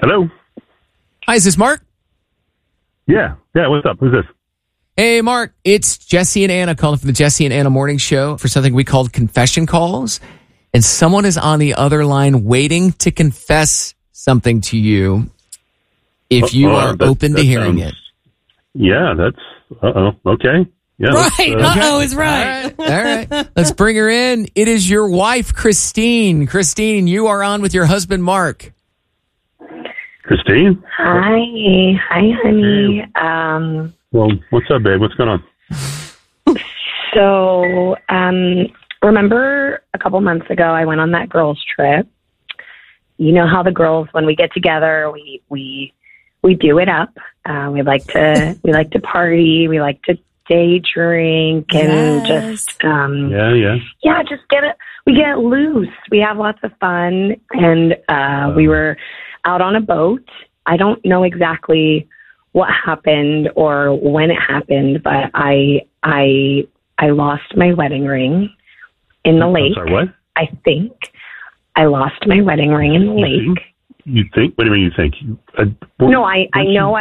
Hello? Hi, is this Mark? Yeah, what's up? Who's this? Hey, Mark. It's Jesse and Anna calling from the Jesse and Anna Morning Show for something we called confession calls. And someone is on the other line waiting to confess something to you if you are open to hearing it. Yeah, that's... okay. Yeah, right. Is right. All right. Let's bring her in. It is your wife, Christine. Christine, you are on with your husband, Mark. Christine? Hi, honey. Well, what's up, babe? What's going on? So, remember a couple months ago, I went on that girls' trip. You know how the girls, when we get together, we do it up. We like to party. We like to day drink and just just we get loose. We have lots of fun, and we were out on a boat. I don't know exactly what happened or when it happened, but I lost my wedding ring in the lake. I'm sorry, what? I think I lost my wedding ring in the lake. You think? What do you mean you think? No, I know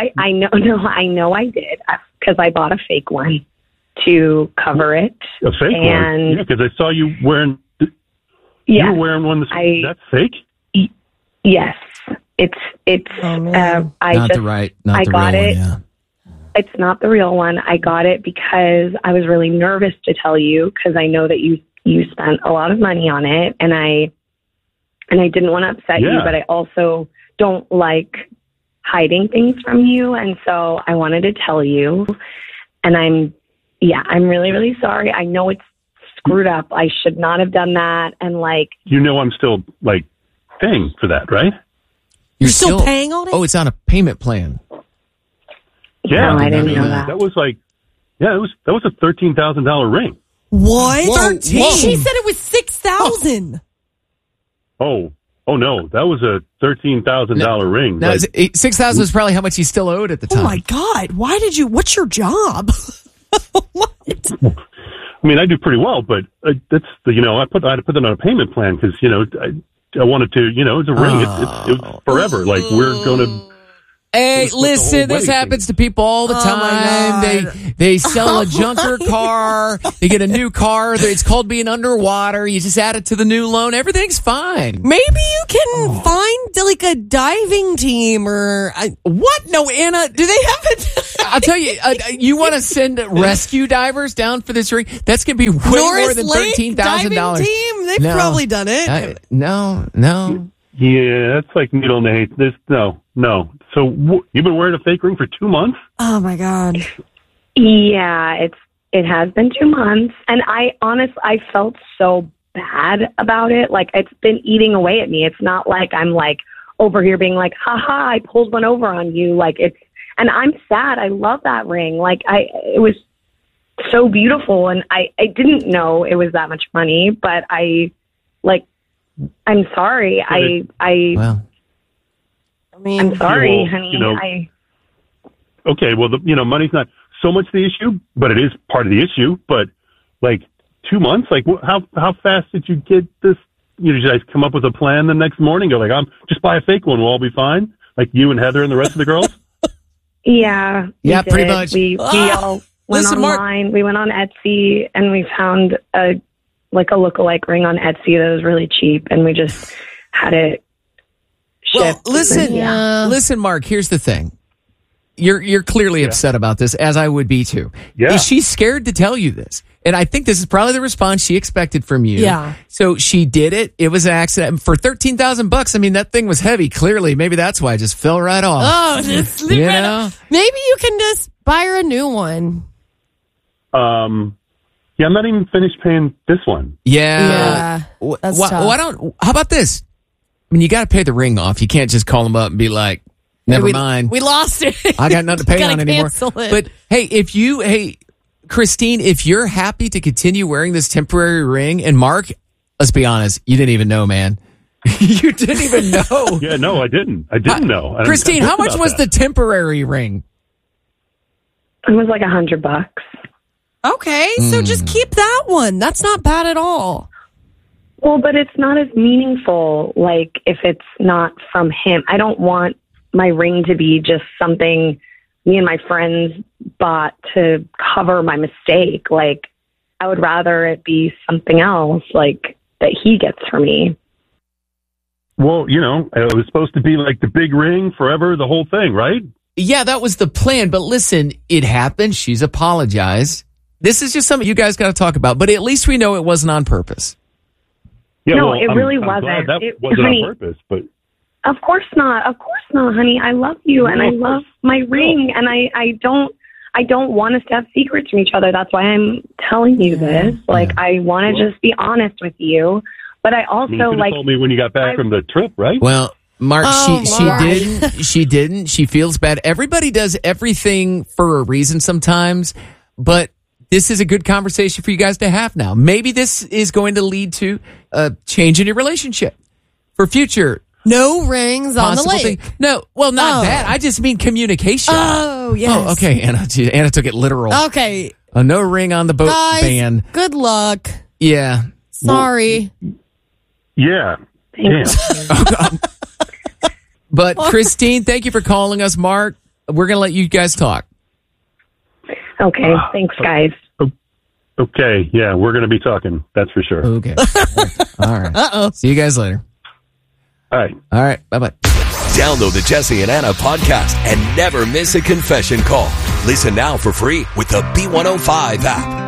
I did because I bought a fake one to cover it. A fake one? Yeah, because I saw you wearing. Yeah, you were wearing one. That's fake. Yes, it's. I not just the right. Not I the got real it. One, yeah. It's not the real one. I got it because I was really nervous to tell you because I know that you spent a lot of money on it, and I didn't want to upset you, but I also don't like hiding things from you, and so I wanted to tell you. And I'm really, really sorry. I know it's screwed up. I should not have done that. And I'm still paying for that, right? You're still paying on it? Oh, it's on a payment plan. Yeah, no, I didn't know that. That was that was a $13,000 ring. What? Whoa, 13? whoa. She said it was 6,000. Oh no, that was a $13,000 ring. No, 6,000 is probably how much he still owed at the time. Oh my God! What's your job? What? I mean, I do pretty well, but that's I had to put that on a payment plan because I wanted to it's a ring. It was forever. We're gonna. Hey, listen, this happens to people all the time. They sell a junker car. They get a new car. It's called being underwater. You just add it to the new loan. Everything's fine. Maybe you can find a diving team or what? No, Anna, do they have it? I'll tell you, you want to send rescue divers down for this ring? That's going to be way more than $13,000. Diving team? They've probably done it. No. Yeah, that's like needle in the hay. There's no. So you've been wearing a fake ring for 2 months? Oh my God. Yeah, it has been 2 months, and I felt so bad about it. It's been eating away at me. It's not like I'm over here being haha, I pulled one over on you. And I'm sad. I love that ring. It was so beautiful, and I didn't know it was that much money, but I'm sorry. I'm sorry, honey. Okay, well, money's not so much the issue, but it is part of the issue. But 2 months, how fast did you get this? You guys come up with a plan the next morning? Go I'm just buy a fake one, we'll all be fine. You and Heather and the rest of the girls. Yeah, pretty much. We all went online. Mark. We went on Etsy and we found a lookalike ring on Etsy that was really cheap, and we just had it shipped. Well, listen, Mark. Here's the thing. You're clearly upset about this, as I would be too. Yeah. Is she scared to tell you this? And I think this is probably the response she expected from you. Yeah. So she did it. It was an accident for $13,000. I mean, that thing was heavy. Clearly, maybe that's why it just fell right off. Oh, just maybe you can just buy her a new one. Yeah, I'm not even finished paying this one. Yeah. That's tough. How about this? I mean, you got to pay the ring off. You can't just call them up and be like, never mind. We lost it. I got nothing to pay on anymore. But hey, Christine, if you're happy to continue wearing this temporary ring, and Mark, let's be honest, you didn't even know, man. You didn't even know. Yeah, no, I didn't. I didn't know. Christine, how much was the temporary ring? It was $100. Okay, so just keep that one. That's not bad at all. Well, but it's not as meaningful, if it's not from him. I don't want my ring to be just something me and my friends bought to cover my mistake. Like, I would rather it be something else, like, that he gets for me. Well, you know, it was supposed to be like the big ring forever, the whole thing, right? Yeah, that was the plan. But listen, it happened. She's apologized. This is just something you guys got to talk about. But at least we know it wasn't on purpose. Yeah, No, well, it really I'm wasn't. glad that It- wasn't honey, on purpose, but Of course not. Of course not, honey. I love you and No, I of love course. my ring, and I don't want us to have secrets from each other. That's why I'm telling you this. Like, I want to just be honest with you. But I you also, could have like, told me when you got back from the trip, right? Well, Mark, Oh, she Mark. didn't. She didn't. She feels bad. Everybody does everything for a reason sometimes, but this is a good conversation for you guys to have now. Maybe this is going to lead to a change in your relationship for future No rings on the possible lake. thing. No, well, not Oh. that. I just mean communication. Oh, yes. Oh, okay, Anna. Anna took it literal. Okay. A no ring on the boat Guys, ban. good luck. Yeah. Sorry. Yeah. Damn. But Christine, thank you for calling us. Mark, we're going to let you guys talk. okay, thanks, guys. Okay, yeah, we're going to be talking. That's for sure. Okay. All right. Uh-oh. See you guys later. All right. All right. Bye-bye. Download the Jesse and Anna podcast and never miss a confession call. Listen now for free with the B105 app.